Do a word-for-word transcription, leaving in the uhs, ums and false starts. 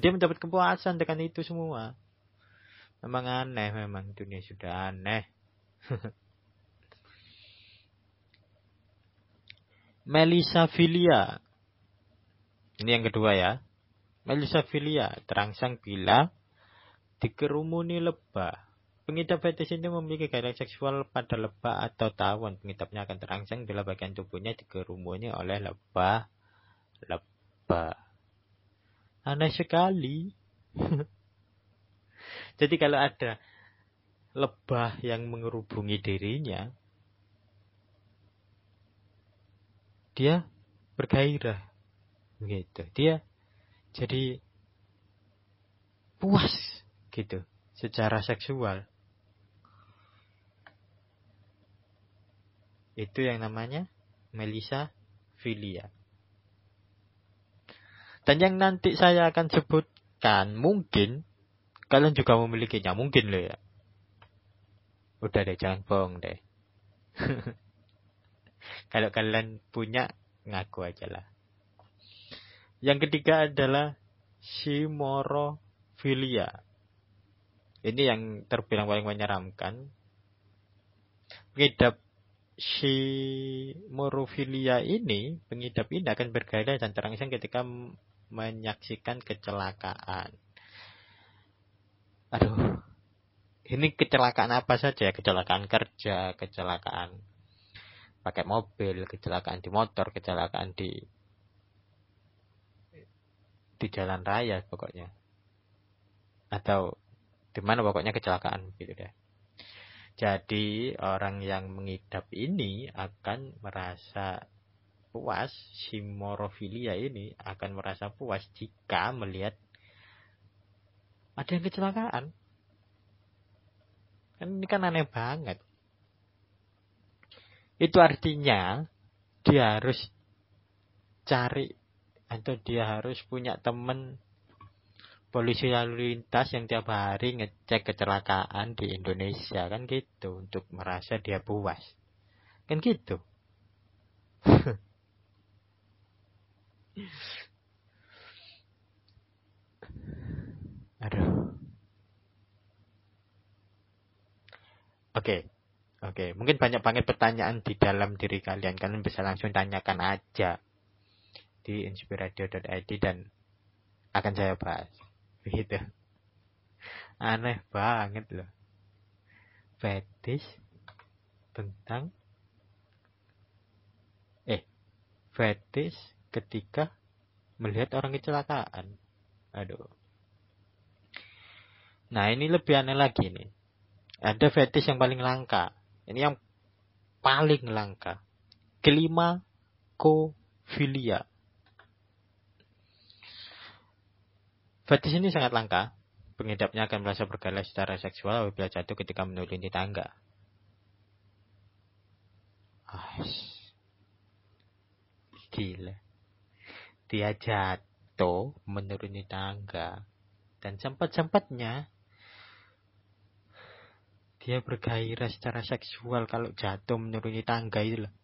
Dan dia mendapat kepuasan dengan itu semua. Memang aneh, memang dunia sudah aneh. Melisophilia. Ini yang kedua ya. Melisophilia terangsang bila dikerumuni lebah. Pengidap fetis ini memiliki gairah seksual pada lebah atau tawon. Pengidapnya akan terangsang bila bagian tubuhnya dikerumuni oleh lebah. Lebah. Aneh sekali. Jadi kalau ada lebah yang mengerubungi dirinya, dia bergairah. Begitu. Dia jadi puas gitu secara seksual. Itu yang namanya melisophilia. Dan yang nanti saya akan sebutkan, mungkin kalian juga memilikinya. Mungkin loh ya. Udah deh, jangan bohong deh. Kalau kalian punya, ngaku aja lah. Yang ketiga adalah simorofhilia. Ini yang terbilang paling menyeramkan. Pengidap simorofhilia ini, pengidap ini akan bergairah dan terangsang ketika menyaksikan kecelakaan. Aduh, ini kecelakaan apa saja? Kecelakaan kerja, kecelakaan pakai mobil, kecelakaan di motor, kecelakaan di di jalan raya pokoknya. Atau di mana pokoknya kecelakaan gitu deh. Jadi orang yang mengidap ini akan merasa puas, simorofhilia ini akan merasa puas jika melihat ada yang kecelakaan. Kan ini kan aneh banget. Itu artinya dia harus cari atau dia harus punya teman polisi lalu lintas yang tiap hari ngecek kecelakaan di Indonesia. Kan gitu. Untuk merasa dia puas. Kan gitu. Aduh. Oke. Oke. Mungkin banyak banget pertanyaan di dalam diri kalian. Kalian bisa langsung tanyakan aja di inspiradio dot i d dan akan saya bahas. Begitu. Aneh banget loh. Fetis tentang eh fetis ketika melihat orang kecelakaan. Aduh. Nah, ini lebih aneh lagi nih. Ada fetis yang paling langka. Ini yang paling langka. Klimakophilia. Fetis ini sangat langka. Pengidapnya akan merasa bergairah secara seksual apabila jatuh ketika menuruni tangga. Ah, gila. Dia jatuh menuruni tangga. Dan sempat-sempatnya dia bergairah secara seksual kalau jatuh menuruni tangga itu loh.